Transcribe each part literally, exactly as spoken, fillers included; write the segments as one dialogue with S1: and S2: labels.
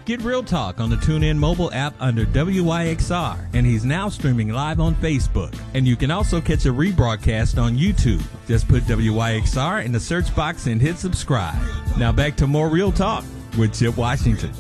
S1: Get Real Talk on the TuneIn mobile app under W Y X R, and he's now streaming live on Facebook. And you can also catch a rebroadcast on YouTube. Just put W Y X R in the search box and hit subscribe. Now back to more Real Talk with Chip Washington.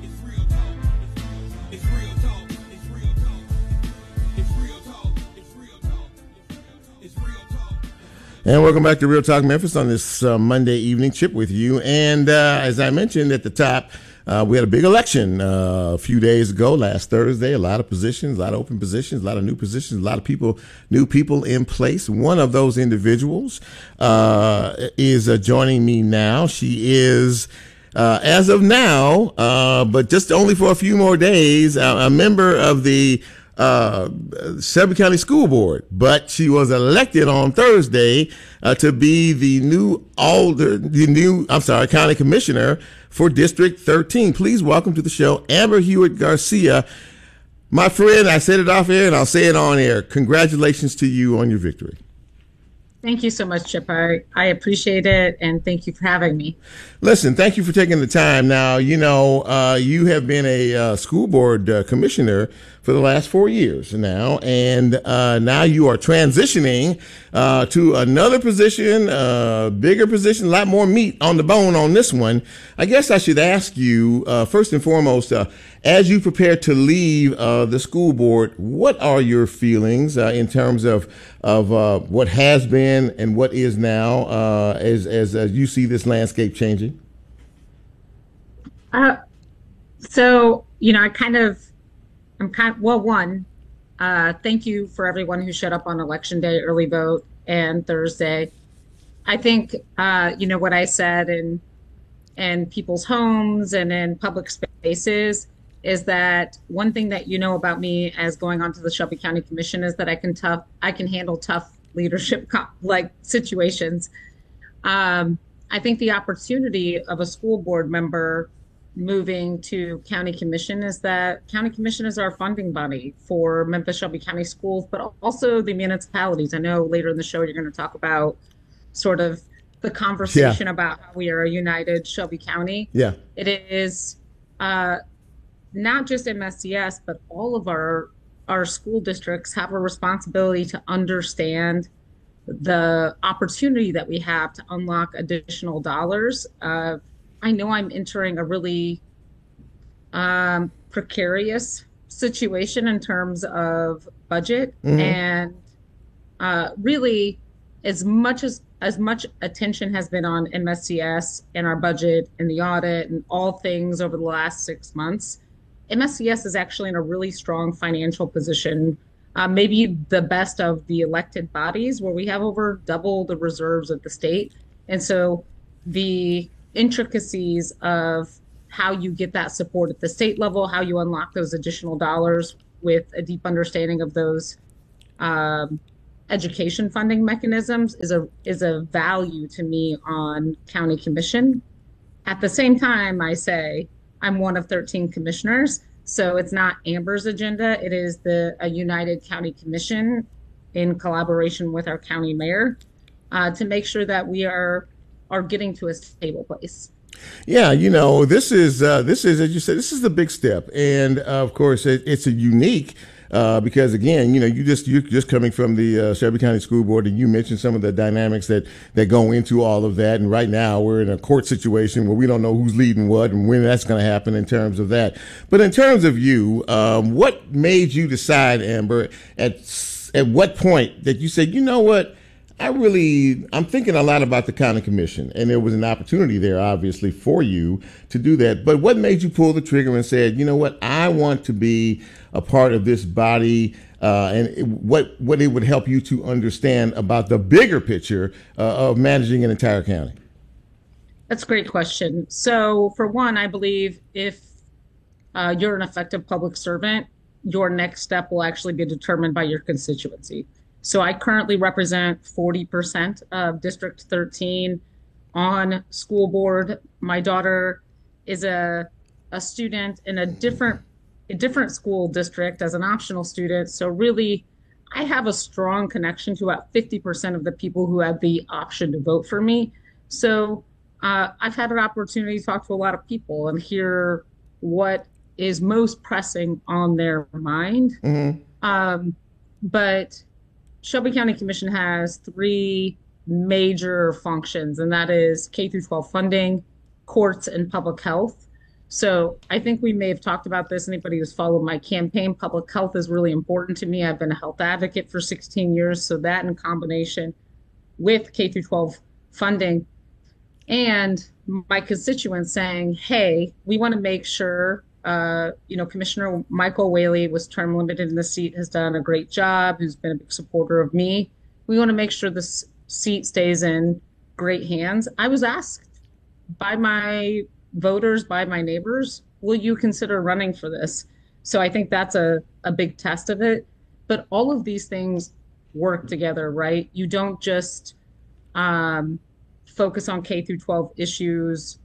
S2: And welcome back to Real Talk Memphis on this uh, Monday evening. Chip with you. And uh, as I mentioned at the top, uh, we had a big election uh, a few days ago, last Thursday. A lot of positions, a lot of open positions, a lot of new positions, a lot of people, new people in place. One of those individuals uh, is uh, joining me now. She is, uh, as of now, uh, but just only for a few more days, uh, a member of the Uh, Shelby County School Board, but she was elected on Thursday uh, to be the new alder, the new, I'm sorry, county commissioner for District thirteen. Please welcome to the show, Amber Hewitt Garcia. My friend, I said it off air and I'll say it on air. Congratulations to you on your victory.
S3: Thank you so much, Chip. I, I appreciate it, and thank you for having me.
S2: Listen, thank you for taking the time. Now, you know, uh, you have been a uh, school board uh, commissioner for the last four years now, and uh, now you are transitioning uh, to another position, uh, bigger position, a lot more meat on the bone on this one. I guess I should ask you, uh, first and foremost, uh, as you prepare to leave uh, the school board, what are your feelings uh, in terms of of uh, what has been and what is now uh, as, as as you see this landscape changing?
S3: Uh, so, you know, I kind of, I'm kind of, well, one, uh, thank you for everyone who showed up on election day, early vote, and Thursday. I think, uh, you know, what I said in, in people's homes and in public spaces is that one thing that you know about me as going on to the Shelby County Commission is that I can tough, I can handle tough leadership like situations. Um, I think the opportunity of a school board member moving to county commission is that county commission is our funding body for Memphis Shelby County schools, but also the municipalities. I know later in the show you're going to talk about sort of the conversation yeah. about how we are a united Shelby County.
S2: Yeah,
S3: it is uh, not just M S C S, but all of our our school districts have a responsibility to understand the opportunity that we have to unlock additional dollars. Uh, I know I'm entering a really um, precarious situation in terms of budget, mm-hmm. and uh, really, as much as as much attention has been on M S C S and our budget and the audit and all things over the last six months, M S C S is actually in a really strong financial position, uh, maybe the best of the elected bodies, where we have over double the reserves of the state, and so the intricacies of how you get that support at the state level, how you unlock those additional dollars with a deep understanding of those um, education funding mechanisms is a is a value to me on county commission. At the same time, I say I'm one of thirteen commissioners, so it's not Amber's agenda. It is the a united county commission in collaboration with our county mayor uh, to make sure that we are are getting to a stable place.
S2: Yeah, you know, this is uh, this is, as you said, this is the big step, and uh, of course, it, it's a unique uh, because again, you know, you just you're just coming from the uh, Shelby County School Board, and you mentioned some of the dynamics that that go into all of that. And right now, we're in a court situation where we don't know who's leading what and when that's going to happen in terms of that. But in terms of you, um, what made you decide, Amber, at at what point that you said, you know what? I really, I'm thinking a lot about the county commission, and there was an opportunity there, obviously, for you to do that. But what made you pull the trigger and said, you know what, I want to be a part of this body, uh, and it, what what it would help you to understand about the bigger picture uh, of managing an entire county?
S3: That's a great question. So, for one, I believe if uh, you're an effective public servant, your next step will actually be determined by your constituency. So I currently represent forty percent of District thirteen on school board. My daughter is a a student in a different a different school district as an optional student. So really, I have a strong connection to about fifty percent of the people who have the option to vote for me. So uh, I've had an opportunity to talk to a lot of people and hear what is most pressing on their mind.
S2: Mm-hmm.
S3: Um, but Shelby County Commission has three major functions, and that is K through twelve funding, courts, and public health. So I think we may have talked about this. Anybody who's followed my campaign, public health is really important to me. I've been a health advocate for sixteen years. So that in combination with K through twelve funding and my constituents saying, hey, we want to make sure, uh, you know, Commissioner Michael Whaley was term limited in the seat, has done a great job, who's been a big supporter of me. We want to make sure this seat stays in great hands. I was asked by my voters, by my neighbors, will you consider running for this? So I think that's a, a big test of it. But all of these things work together, right? You don't just um, focus on K through twelve issues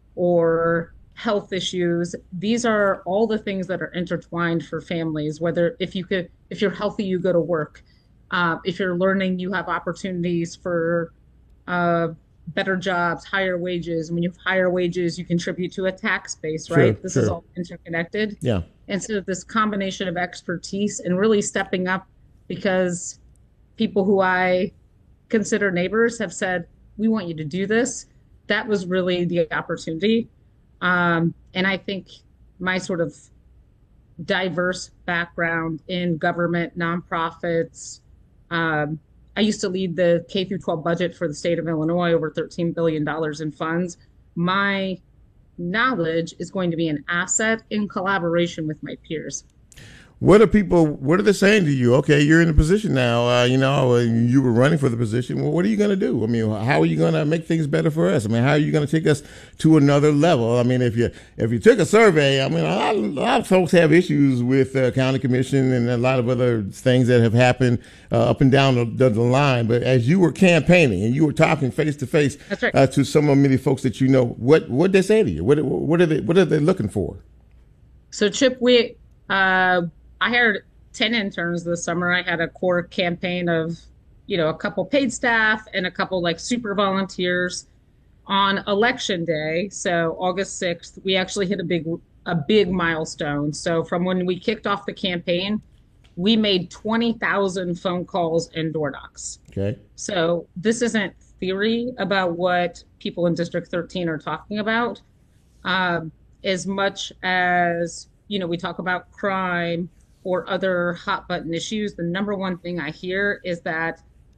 S3: or health issues. These are all the things that are intertwined for families, whether if you could, if you're healthy, you go to work. Uh, if you're learning, you have opportunities for uh, better jobs, higher wages. When you have higher wages, you contribute to a tax base, right?
S2: Sure,
S3: this
S2: sure.
S3: is all interconnected.
S2: Yeah.
S3: And so this combination of expertise and really stepping up, because people who I consider neighbors have said, we want you to do this. That was really the opportunity. Um, and I think my sort of diverse background in government, nonprofits, um, I used to lead the K through twelve budget for the state of Illinois, over thirteen billion dollars in funds. My knowledge is going to be an asset in collaboration with my peers.
S2: What are people, what are they saying to you? Okay, you're in a position now, uh, you know, you were running for the position. Well, what are you going to do? I mean, how are you going to make things better for us? I mean, how are you going to take us to another level? I mean, if you if you took a survey, I mean, a lot, a lot of folks have issues with uh, county commission and a lot of other things that have happened uh, up and down the, the line. But as you were campaigning and you were talking face to face to some of many folks that you know, what what they say to you? What what are they what are they looking for?
S3: So, Chip, we. Uh, I hired ten interns this summer. I had a core campaign of, you know, a couple paid staff and a couple like super volunteers. On election day, so August sixth, we actually hit a big a big milestone. So from when we kicked off the campaign, we made twenty thousand phone calls and door knocks.
S2: Okay.
S3: So this isn't theory about what people in District thirteen are talking about, um, as much as, you know, we talk about crime or other hot button issues. The number one thing I hear is that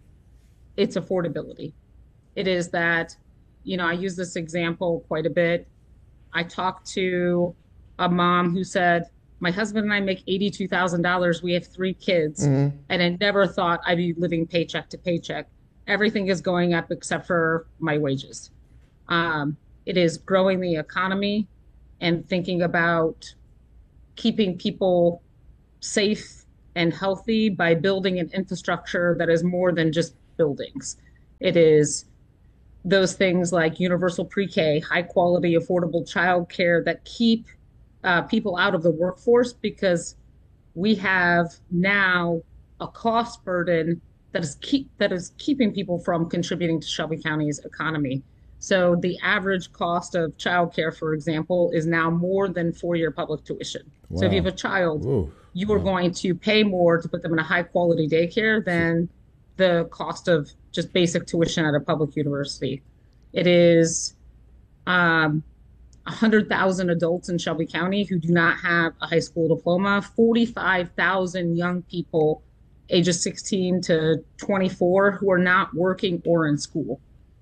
S3: it's affordability. It is that, you know, I use this example quite a bit. I talked to a mom who said, my husband and I make eighty-two thousand dollars. We have three kids. Mm-hmm. And I never thought I'd be living paycheck to paycheck. Everything is going up except for my wages. Um, it is growing the economy and thinking about keeping people safe and healthy by building an infrastructure that is more than just buildings. It is those things like universal pre-K, high quality, affordable childcare that keep uh, people out of the workforce, because we have now a cost burden that is keep that is keeping people from contributing to Shelby County's economy. So the average cost of childcare, for example, is now more than four-year public tuition. Wow. So if you have a child, Ooh. you are wow. going to pay more to put them in a high-quality daycare than the cost of just basic tuition at a public university. It is um, one hundred thousand adults in Shelby County who do not have a high school diploma, forty-five thousand young people ages sixteen to twenty-four who are not working or in school.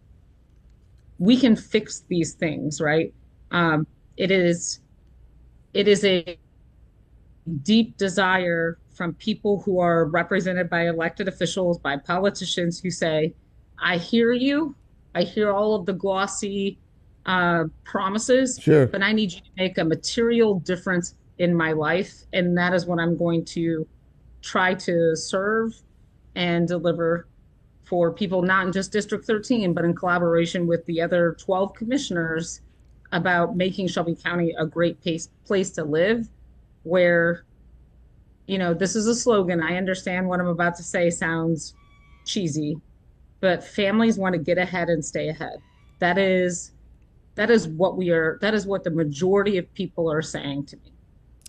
S3: We can fix these things, right? Um, it is, it is a deep desire from people who are represented by elected officials, by politicians who say, I hear you. I hear all of the glossy uh, promises,
S2: sure.
S3: but I need you to make a material difference in my life. And that is what I'm going to try to serve and deliver for people, not in just District thirteen, but in collaboration with the other twelve commissioners, about making Shelby County a great place, place to live, where, you know, this is a slogan. I understand what I'm about to say sounds cheesy, but families want to get ahead and stay ahead. That is That is what we are, that is what the majority of people are saying to me.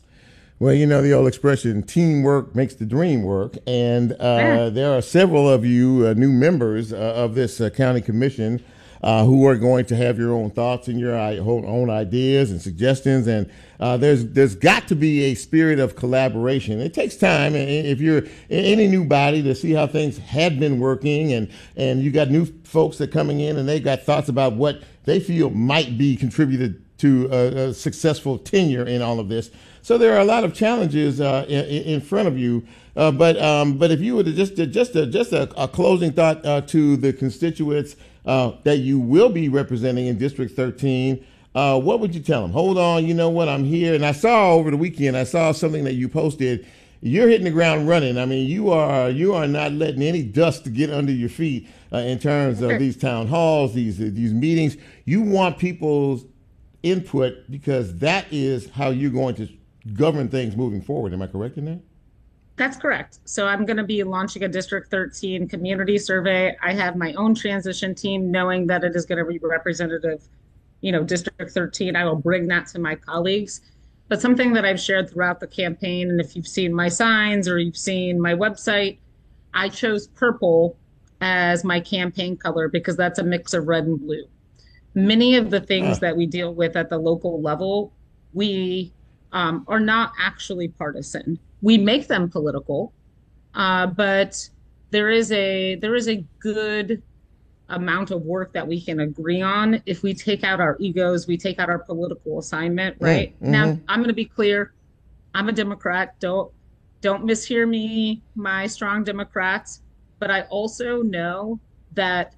S2: Well, you know, the old expression, teamwork makes the dream work. And uh,
S3: Yeah.
S2: there are several of you uh, new members uh, of this uh, county commission uh, who are going to have your own thoughts and your i- own ideas and suggestions. And uh, there's there's got to be a spirit of collaboration. It takes time. And if you're in any new body, to see how things had been working, and, and you got new folks that are coming in and they got thoughts about what they feel might be contributed to a, a successful tenure in all of this. So there are a lot of challenges uh, in, in front of you. Uh, but um, but if you were to just just a, just a, a closing thought uh, to the constituents uh, that you will be representing in District thirteen, uh, what would you tell them? Hold on, you know what? I'm here, and I saw over the weekend. I saw something that you posted. You're hitting the ground running. I mean, you are you are not letting any dust to get under your feet uh, in terms of these town halls, these these meetings. You want people's input because that is how you're going to govern things moving forward. Am I correct in that?
S3: That's correct. So I'm going to be launching a District thirteen community survey. I have my own transition team, knowing that it is going to be representative, you know, District thirteen. I will bring that to my colleagues. But something that I've shared throughout the campaign, and if you've seen my signs or you've seen my website, I chose purple as my campaign color because that's a mix of red and blue. Many of the things
S2: Ah.
S3: that we deal with at the local level, we um, are not actually partisan. We make them political, uh, but there is a there is a good amount of work that we can agree on if we take out our egos, we take out our political assignment, right?
S2: Mm,
S3: Now,
S2: mhm.
S3: I'm going to be clear. I'm a Democrat. Don't don't mishear me, my strong Democrats, but I also know that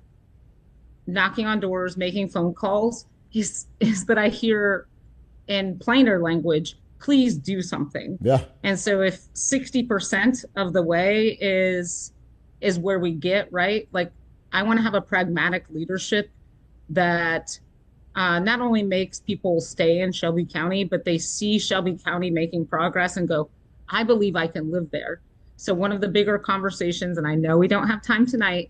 S3: knocking on doors, making phone calls is is that I hear in plainer language, please do something.
S2: Yeah.
S3: And so if sixty percent of the way is is where we get, right? Like I want to have a pragmatic leadership that uh, not only makes people stay in Shelby County, but they see Shelby County making progress and go, I believe I can live there. So one of the bigger conversations, and I know we don't have time tonight,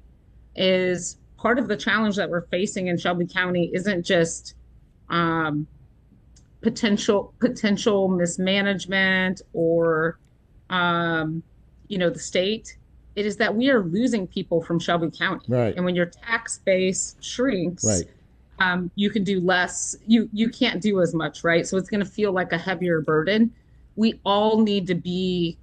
S3: is part of the challenge that we're facing in Shelby County isn't just um, potential potential mismanagement or um, you know the state. It is that we are losing people from Shelby County,
S2: Right.
S3: and when your tax base shrinks,
S2: Right.
S3: um, you can do less. You you can't do as much, right? So it's going to feel like a heavier burden. We all need to be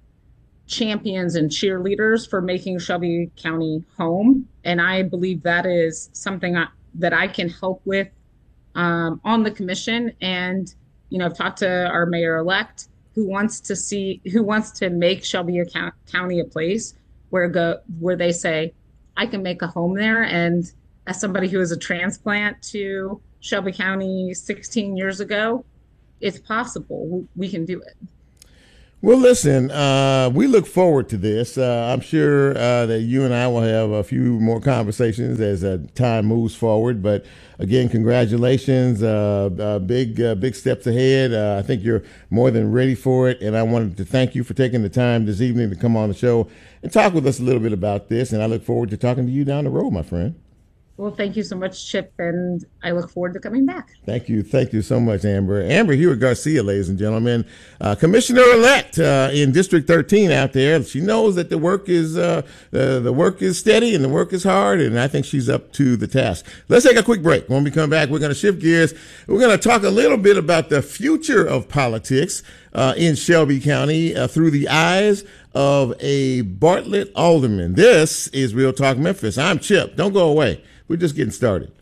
S3: champions and cheerleaders for making Shelby County home, and I believe that is something I, that I can help with um, on the commission. And you know, I've talked to our mayor-elect who wants to see who wants to make Shelby a count, County a place where go where they say, I can make a home there. And as somebody who was a transplant to Shelby County sixteen years ago, it's possible. We, we can do it.
S2: Well, listen, uh, we look forward to this. Uh, I'm sure uh, that you and I will have a few more conversations as uh, time moves forward. But again, congratulations. Uh, uh, big, uh, big steps ahead. Uh, I think you're more than ready for it. And I wanted to thank you for taking the time this evening to come on the show and talk with us a little bit about this. And I look forward to talking to you down the road, my friend.
S3: Well, thank you so much, Chip, and I look forward to coming back.
S2: Thank you. Thank you so much, Amber. Amber Hewitt-Garcia, ladies and gentlemen, uh, Commissioner-elect uh, in District thirteen out there. She knows that the work is uh, uh, the work is steady and the work is hard, and I think she's up to the task. Let's take a quick break. When we come back, we're going to shift gears. We're going to talk a little bit about the future of politics uh, in Shelby County uh, through the eyes of a Bartlett alderman. This is Real Talk Memphis. I'm Chip. Don't go away. We're just getting started.